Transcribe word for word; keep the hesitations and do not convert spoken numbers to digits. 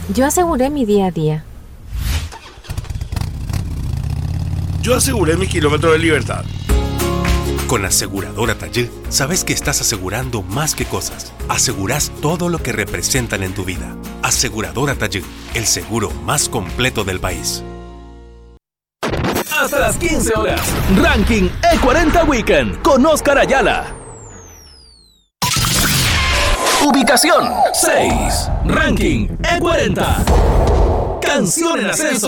Yo aseguré mi día a día. Yo aseguré mi kilómetro de libertad. Con Aseguradora Tallé, sabes que estás asegurando más que cosas. Asegurás todo lo que representan en tu vida. Aseguradora Tallé, el seguro más completo del país. Hasta las quince horas. Ranking E cuarenta Weekend con Oscar Ayala. Ubicación seis. Ranking E cuarenta. Canción en ascenso.